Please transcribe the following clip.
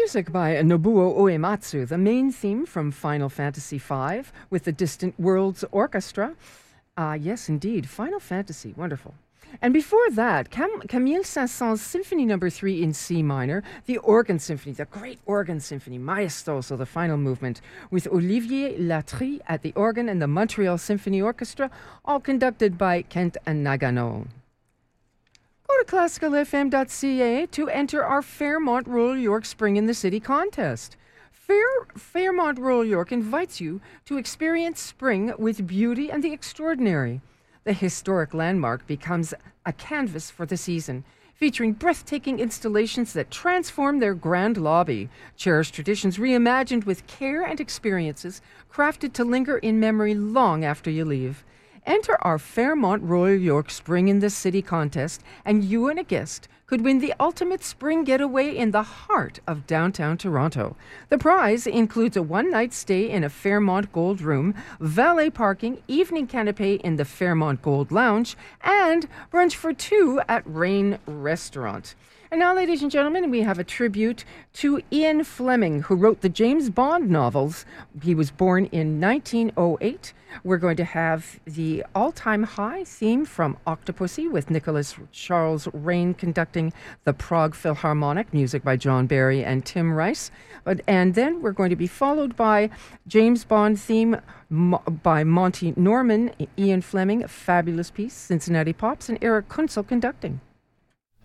Music by Nobuo Uematsu, the main theme from Final Fantasy V with the Distant Worlds Orchestra. Yes, indeed, Final Fantasy, wonderful. And before that, Camille Saint-Saëns' Symphony No. 3 in C minor, the Organ Symphony, the great Organ Symphony, Maestoso, the final movement, with Olivier Latry at the organ and the Montreal Symphony Orchestra, all conducted by Kent and Nagano. Go to classicalfm.ca to enter our Fairmont Royal York Spring in the City contest. Fairmont Royal York invites you to experience spring with beauty and the extraordinary. The historic landmark becomes a canvas for the season, featuring breathtaking installations that transform their grand lobby, cherished traditions reimagined with care and experiences crafted to linger in memory long after you leave. Enter our Fairmont Royal York Spring in the City contest, and you and a guest could win the ultimate spring getaway in the heart of downtown Toronto. The prize includes a one-night stay in a Fairmont Gold room, valet parking, evening canapé in the Fairmont Gold Lounge, and brunch for two at Rain Restaurant. And now, ladies and gentlemen, we have a tribute to Ian Fleming, who wrote the James Bond novels. He was born in 1908. We're going to have the all-time high theme from Octopussy with Nicholas Charles Raine conducting the Prague Philharmonic, music by John Barry and Tim Rice. And then we're going to be followed by James Bond theme by Monty Norman, Ian Fleming, a fabulous piece, Cincinnati Pops, and Eric Kunzel conducting.